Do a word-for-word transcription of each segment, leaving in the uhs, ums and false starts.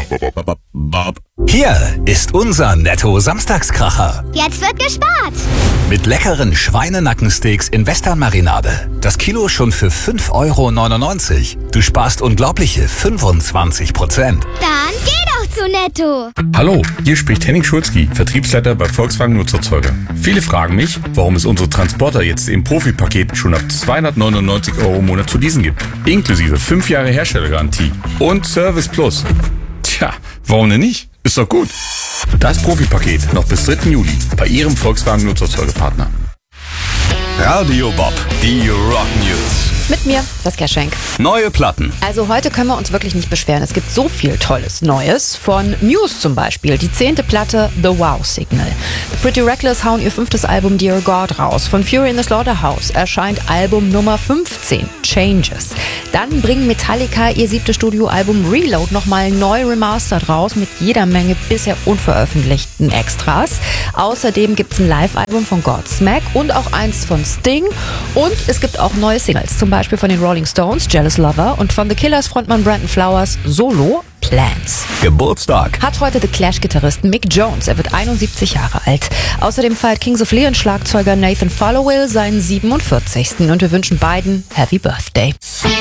Hier ist unser Netto-Samstagskracher. Jetzt wird gespart. Mit leckeren Schweinenackensteaks in Western-Marinade. Das Kilo schon für fünf Euro neunundneunzig. Du sparst unglaubliche fünfundzwanzig Prozent. Dann geh doch zu Netto. Hallo, hier spricht Henning Schulzky, Vertriebsleiter bei Volkswagen Nutzerzeuger. Viele fragen mich, warum es unsere Transporter jetzt im Profi-Paket schon ab zweihundertneunundneunzig Euro im Monat zu leasen gibt. Inklusive fünf Jahre Herstellergarantie und Service Plus. Tja, warum denn nicht? Ist doch gut. Das Profi-Paket noch bis dritten Juli bei Ihrem Volkswagen Nutzerzeugerpartner. Radio Bob, die Rock News. Mit mir, Saskia Schenk. Neue Platten. Also heute können wir uns wirklich nicht beschweren. Es gibt so viel Tolles Neues. Von Muse zum Beispiel, die zehnte Platte The Wow Signal. The Pretty Reckless hauen ihr fünftes Album Dear God raus. Von Fury in the Slaughterhouse erscheint Album Nummer fünfzehn, Changes. Dann bringen Metallica ihr siebtes Studioalbum Reload nochmal neu remastered raus mit jeder Menge bisher unveröffentlichten Extras. Außerdem gibt es ein Live-Album von Godsmack und auch eins von Sting. Und es gibt auch neue Singles, zum Beispiel von den Rolling Stones, Jealous Lover, und von The Killers Frontmann Brandon Flowers, Solo, Plans. Geburtstag. Hat heute The Clash-Gitarristen Mick Jones. Er wird einundsiebzig Jahre alt. Außerdem feiert Kings of Leon Schlagzeuger Nathan Followill seinen siebenundvierzigsten Und wir wünschen beiden Happy Birthday.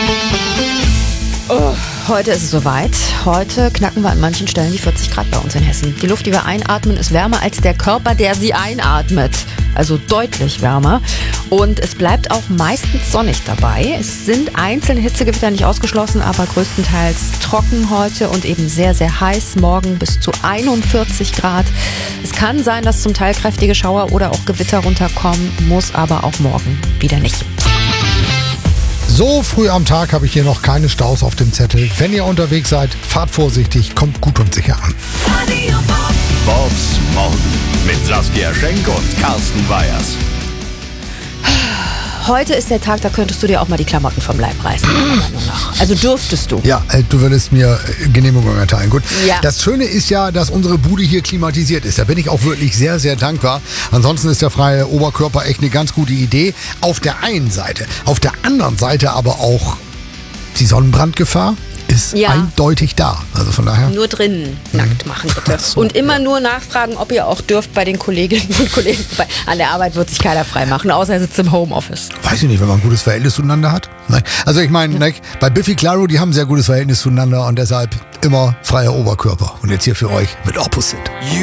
Oh, heute ist es soweit. Heute knacken wir an manchen Stellen die vierzig Grad bei uns in Hessen. Die Luft, die wir einatmen, ist wärmer als der Körper, der sie einatmet. Also deutlich wärmer. Und es bleibt auch meistens sonnig dabei. Es sind einzelne Hitzegewitter nicht ausgeschlossen, aber größtenteils trocken heute und eben sehr, sehr heiß. Morgen bis zu einundvierzig Grad. Es kann sein, dass zum Teil kräftige Schauer oder auch Gewitter runterkommen, muss aber auch morgen wieder nicht. So früh am Tag habe ich hier noch keine Staus auf dem Zettel. Wenn ihr unterwegs seid, fahrt vorsichtig, kommt gut und sicher an. Bobs Morgen mit Saskia Schenk und Carsten Weyers. Heute ist der Tag, da könntest du dir auch mal die Klamotten vom Leib reißen, meiner Meinung nach. Also dürftest du. Ja, äh, du würdest mir äh, Genehmigung erteilen. Gut. Ja. Das Schöne ist ja, dass unsere Bude hier klimatisiert ist. Da bin ich auch wirklich sehr, sehr dankbar. Ansonsten ist der freie Oberkörper echt eine ganz gute Idee. Auf der einen Seite. Auf der anderen Seite aber auch die Sonnenbrandgefahr ist Ja. eindeutig da. Also von daher. Nur drinnen nackt machen, bitte. so, Und immer ja. nur nachfragen, ob ihr auch dürft bei den Kolleginnen und Kollegen. Bei, an der Arbeit wird sich keiner frei machen, außer er sitzt im Homeoffice. Weiß ich nicht, wenn man ein gutes Verhältnis zueinander hat. Ne? Also ich meine, ne, bei Biffy Clyro, die haben ein sehr gutes Verhältnis zueinander und deshalb immer freier Oberkörper. Und jetzt hier für euch mit Opposite.